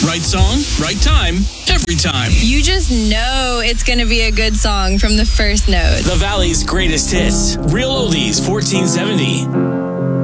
Right song, right time, every time. You just know it's going to be a good song from the first note. The Valley's greatest hits. Real Oldies 1470.